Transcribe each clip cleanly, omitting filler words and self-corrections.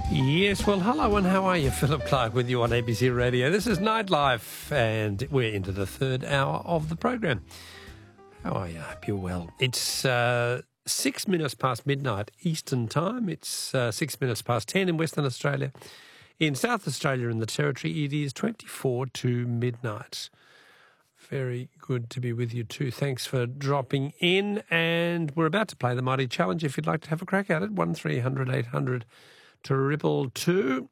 Yes, well, hello and how are you? Philip Clark with you on ABC Radio. This is Nightlife and we're into the third hour of the program. How are you? I hope you're well. It's 6 minutes past midnight Eastern Time. It's 6 minutes past 10 in Western Australia. In South Australia and the Territory, it is 24 to midnight. Very good to be with you too. Thanks for dropping in. And we're about to play the Mighty Challenge. If you'd like to have a crack at it, 1300 800 222.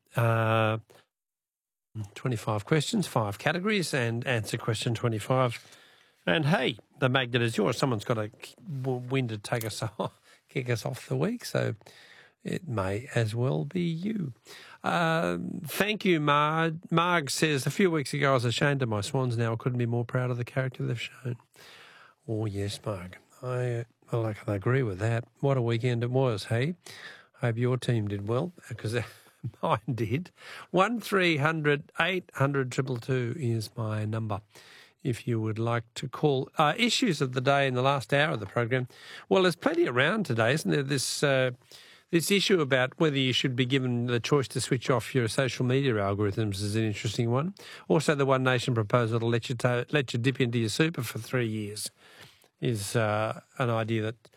25 questions, 5 categories, and answer question 25. And hey, the magnet is yours. Someone's got a win to take us off, kick us off the week, so it may as well be you. Thank you, Marg. Marg says, a few weeks ago I was ashamed of my Swans. Now I couldn't be more proud of the character they've shown. Oh, yes, Marg. I can agree with that. What a weekend it was, hey? Hope your team did well, because mine did. 1300 800 222 is my number if you would like to call. Issues of the day in the last hour of the program. Well, there's plenty around today, isn't there? This issue about whether you should be given the choice to switch off your social media algorithms is an interesting one. Also, the One Nation proposal to let you dip into your super for 3 years is an idea that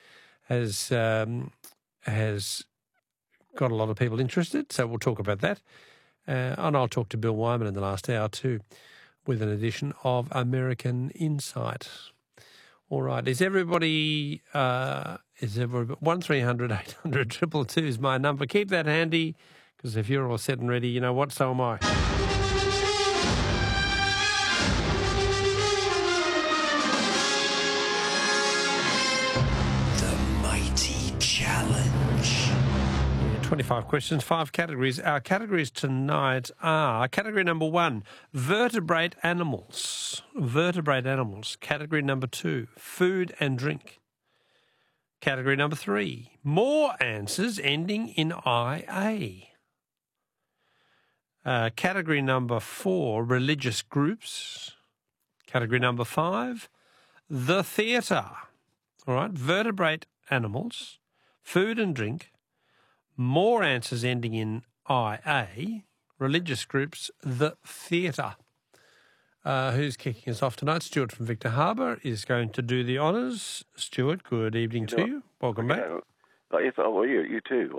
has got a lot of people interested, so we'll talk about that. And I'll talk to Bill Wyman in the last hour too, with an edition of American Insight. All right, is everybody 1300 800 222 is my number. Keep that handy, because if you're all set and ready, you know what, so am I. The Mighty Challenge. 25 questions, 5 categories. Our categories tonight are category number 1, vertebrate animals. Vertebrate animals. Category number 2, food and drink. Category number 3, more answers ending in IA. Category number 4, religious groups. Category number 5, the theatre. All right, vertebrate animals, food and drink, more answers ending in IA, religious groups, the theatre. Who's kicking us off tonight? Stuart from Victor Harbour is going to do the honours. Stuart, good evening to you. Welcome back. Yes, well, you too.